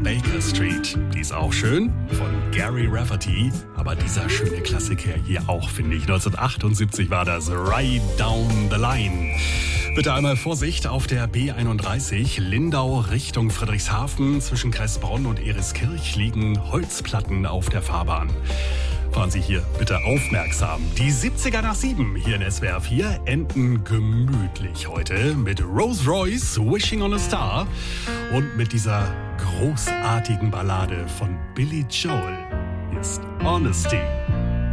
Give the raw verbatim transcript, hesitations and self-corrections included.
Baker Street. Die ist auch schön, von Gary Rafferty. Aber dieser schöne Klassiker hier auch, finde ich. neunzehnhundertachtundsiebzig war das Right Down the Line. Bitte einmal Vorsicht auf der B einunddreißig, Lindau Richtung Friedrichshafen. Zwischen Kressbronn und Eriskirch liegen Holzplatten auf der Fahrbahn. Fahren Sie hier bitte aufmerksam. Die siebziger nach sieben hier in S W R vier enden gemütlich heute mit Rolls Royce, Wishing on a Star und mit dieser großartigen Ballade von Billy Joel. Hier ist Honesty.